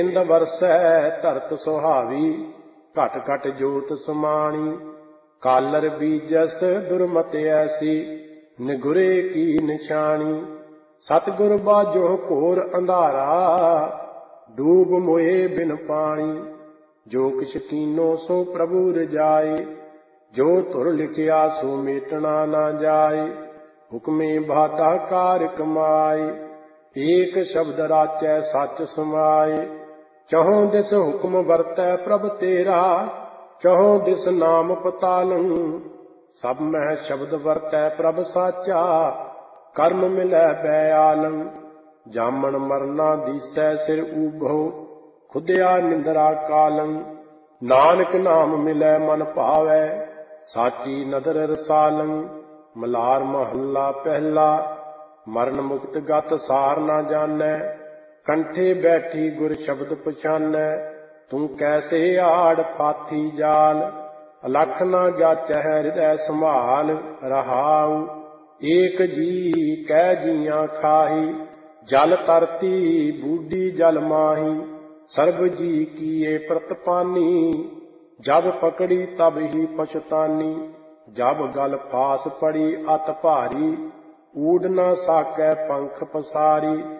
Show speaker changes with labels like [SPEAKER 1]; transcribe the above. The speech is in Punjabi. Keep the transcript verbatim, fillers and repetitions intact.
[SPEAKER 1] ਇੰਦ ਵਰਸੈ ਧਰਤ ਸੁਹਾਵੀ, ਘਟ ਘਟ ਜੋਤ ਸਮਾਣੀ। ਕਾਲਰ ਬੀਜਸ ਦੁਰਮਤ ਐਸੀ, ਨਿਗੁਰੇ ਕੀ ਨਿਸ਼ਾਨੀ। ਸਤਿਗੁਰ ਬਾਝੋ ਘੋਰ ਅੰਧਾਰਾ, ਡੂਬ ਮੋਏ ਬਿਨ ਪਾਣੀ। ਜੋ ਕਿਛ ਕੀਨੋ ਸੋ ਪ੍ਰਭੂ ਰਜਾਏ, ਜੋ ਧੁਰ ਲਿਖਿਆ ਸੋ ਮੇਟਣਾ ਨਾ ਜਾਏ। ਹੁਕਮੇ ਬਾਤਾ ਕਾਰ ਕਮਾਏ, ਏਕ ਸ਼ਬਦ ਰਾਚੈ ਸਚ ਸਮਾਏ। ਚਹੁ ਦਿਸ ਹੁਕਮ ਵਰਤੈ ਪ੍ਰਭ ਤੇਰਾ, ਚਹੁ ਦਿਸ ਨਾਮ ਪਤਾਲੰ। ਸਭ ਮਹਿ ਸ਼ਬਦ ਵਰਤੈ ਪ੍ਰਭ ਸਾਚਾ, ਕਰਮ ਮਿਲੈ ਬੈਆਲੰ। ਜਾਮਣ ਮਰਨਾ ਦੀਸੈ ਸਿਰ ਊਭੋ, ਖੁਦਿਆ ਨਿੰਦਰਾ ਕਾਲੰ। ਨਾਨਕ ਨਾਮ ਮਿਲੈ ਮਨ ਭਾਵੈ, ਸਾਚੀ ਨਦਰ ਰਸਾਲੰ। ਮਲਾਰ ਮਹੱਲਾ ਪਹਿਲਾ। ਮਰਨ ਮੁਕਤ ਗਤ ਸਾਰ ਨਾ ਜਾਣੈ, ਕੰਠੇ ਬੈਠੀ ਗੁਰ ਸ਼ਬਦ ਪਛਾਨੈ। ਤੂੰ ਕੈਸੇ ਆੜ ਫਾਥੀ ਜਾਲ, ਅਲਖ ਨਾ ਜਾਚੈ ਹਿਰਦੈ ਸੰਭਾਲ। ਰਹਾਉ ਏਕ ਜੀ ਕੈ ਜੀਆਂ ਖਾਹੀ, ਜਲ ਤਰਤੀ ਬੂਢੀ ਜਲ ਮਾਹੀ। ਸਰਬ ਜੀ ਕੀਏ ਪ੍ਰਤਪਾਨੀ, ਜਬ ਪਕੜੀ ਤਬ ਹੀ ਪਛਤਾਨੀ। ਜਬ ਗਲ ਫਾਸ ਪੜੀ ਅਤ ਭਾਰੀ, ਊਡ ਨਾ ਸਾਕੈ ਪੰਖ ਪਸਾਰੀ।